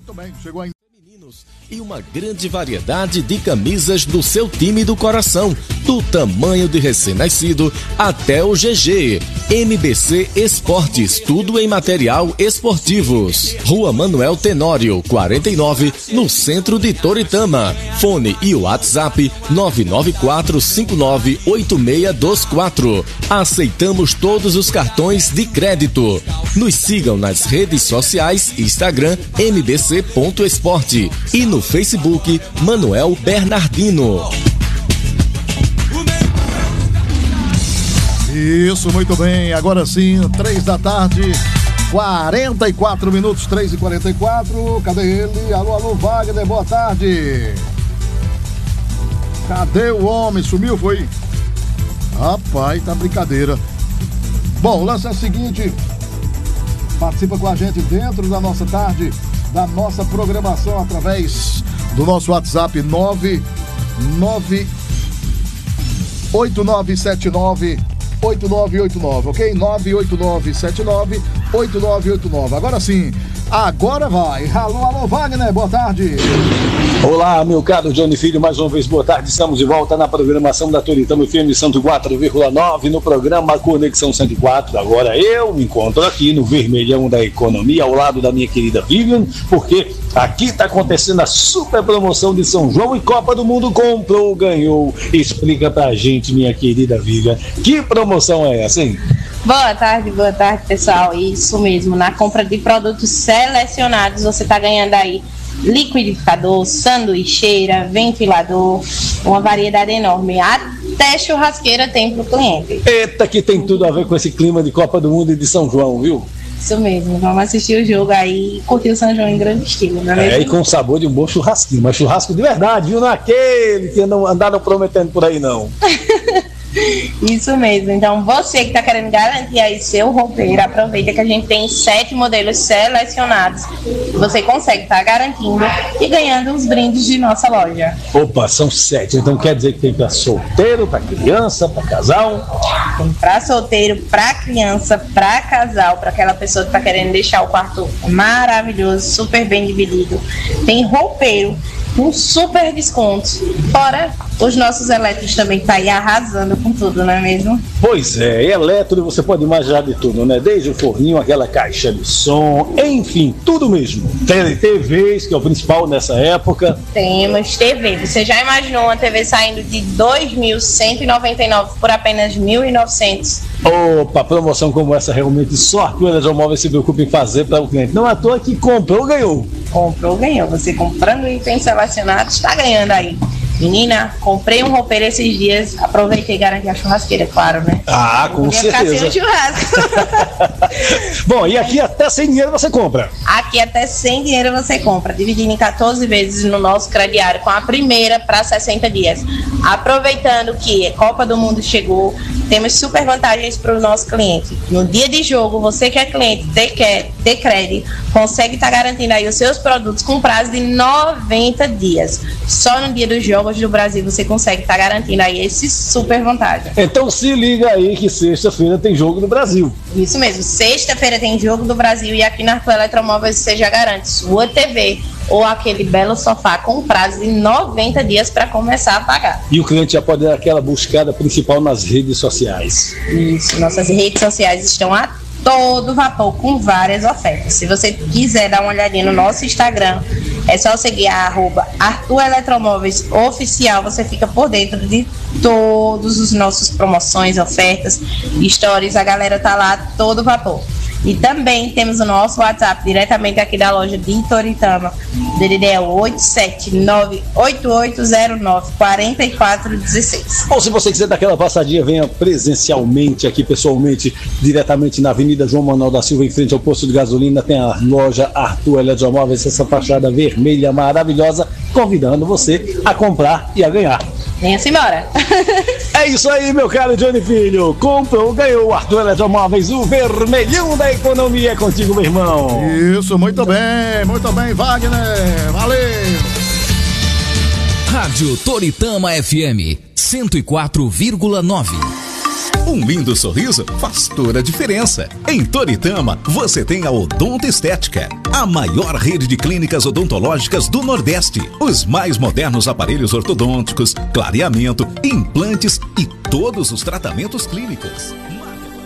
Muito bem, chegou aí. E uma grande variedade de camisas do seu time do coração, do tamanho de recém-nascido até o GG. MBC Esportes, tudo em material esportivos. Rua Manuel Tenório, 49, no centro de Toritama. Fone e WhatsApp 994598624. Aceitamos todos os cartões de crédito. Nos sigam nas redes sociais, Instagram mbc.esporte e no Facebook Manuel Bernardino. Isso, muito bem. Agora sim, 3 da tarde, 44 minutos, 3h44. Cadê ele? Alô, Wagner, boa tarde. Cadê o homem? Sumiu, foi? Rapaz, tá brincadeira. Bom, o lance é o seguinte. Participa com a gente dentro da nossa tarde, da nossa programação através do nosso WhatsApp 989798989, ok? 989798989. Agora sim, agora vai. Alô, Wagner, boa tarde. Olá, meu caro Johnny Filho, mais uma vez boa tarde. Estamos de volta na programação da Toritama FM 104,9 no programa Conexão 104. Agora eu me encontro aqui no Vermelhão da Economia, ao lado da minha querida Vivian, porque aqui está acontecendo a super promoção de São João e Copa do Mundo comprou, ganhou. Explica pra gente, minha querida Vivian, que promoção é essa, hein? Boa tarde, pessoal. Isso mesmo, na compra de produtos selecionados você está ganhando aí liquidificador, sanduicheira, ventilador, uma variedade enorme. Até churrasqueira tem pro cliente. Eita, que tem tudo a ver com esse clima de Copa do Mundo e de São João, viu? Isso mesmo, vamos assistir o jogo aí e curtir o São João em grande estilo, não é mesmo? E com o sabor de um bom churrasquinho, mas churrasco de verdade, viu? Não é aquele que andaram prometendo por aí, não. Isso mesmo, então você que está querendo garantir aí seu roupeiro, aproveita que a gente tem 7 modelos selecionados. Você consegue estar garantindo e ganhando os brindes de nossa loja. Opa, são 7, então quer dizer que tem para solteiro, para criança, para casal? Tem para solteiro, para criança, para casal, para aquela pessoa que está querendo deixar o quarto maravilhoso, super bem dividido. Tem roupeiro com super descontos. Fora os nossos elétricos também tá aí arrasando com tudo, não é mesmo? Pois é, elétrico você pode imaginar de tudo, né? Desde o forninho, aquela caixa de som, enfim, tudo mesmo. Tem TVs, que é o principal nessa época. Temos TV. Você já imaginou uma TV saindo de 2.199 por apenas 1.900? Opa, promoção como essa realmente só a Arthur Eletromóveis se preocupa em fazer para o cliente. Não à toa que comprou, ganhou. Comprou, ganhou. Você comprando itens selecionados, está ganhando aí. Menina, comprei um roupeiro esses dias, aproveitei e garanti a churrasqueira, claro, né? Ah, com certeza. Churrasco. Bom, e aqui até sem dinheiro você compra? Aqui até sem dinheiro você compra, dividindo em 14 vezes no nosso crediário, com a primeira para 60 dias. Aproveitando que a Copa do Mundo chegou, temos super vantagens para o nosso cliente. No dia de jogo, você que é cliente, ter crédito, consegue estar garantindo aí os seus produtos com prazo de 90 dias. Só no dia dos jogos do Brasil você consegue estar garantindo aí esse super vantagem. Então se liga aí que sexta-feira tem jogo no Brasil. Isso mesmo, sexta-feira tem jogo do Brasil e aqui na Arthur Eletromóveis você já garante sua TV ou aquele belo sofá com prazo de 90 dias para começar a pagar. E o cliente já pode dar aquela buscada principal nas redes sociais. Isso, nossas redes sociais estão a todo vapor com várias ofertas. Se você quiser dar uma olhadinha no nosso Instagram, é só seguir a @Arthur Eletromóveis Oficial. Você fica por dentro de todos os nossos promoções, ofertas, stories. A galera tá lá a todo vapor. E também temos o nosso WhatsApp diretamente aqui da loja de Toritama. O DDD é o 879-8809-4416. Ou se você quiser dar aquela passadinha, venha presencialmente aqui, pessoalmente, diretamente na Avenida João Manuel da Silva, em frente ao posto de gasolina, tem a loja Arthur Eletromóveis, essa fachada vermelha maravilhosa, convidando você a comprar e a ganhar. Venha-se embora. É isso aí, meu caro Johnny Filho. Comprou, ganhou. Arthur Eletromóveis, o vermelhão da economia. É contigo, meu irmão. Isso, muito bem, Wagner. Valeu. Rádio Toritama FM 104,9. Um lindo sorriso faz toda a diferença. Em Toritama, você tem a Odonto Estética, a maior rede de clínicas odontológicas do Nordeste. Os mais modernos aparelhos ortodônticos, clareamento, implantes e todos os tratamentos clínicos.